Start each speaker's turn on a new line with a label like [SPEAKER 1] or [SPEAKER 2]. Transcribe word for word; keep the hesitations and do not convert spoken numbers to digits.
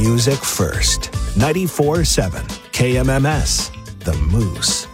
[SPEAKER 1] music first. ninety-four point seven K M M S, The Moose.